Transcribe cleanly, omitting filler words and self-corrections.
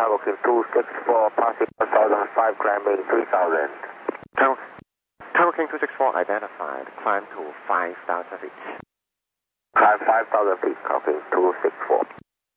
Tower King 264, passing 1005, climbing 3000. Tower King 264 identified, climb to 5,000 feet. Climb 5,000 feet, Tower King 264.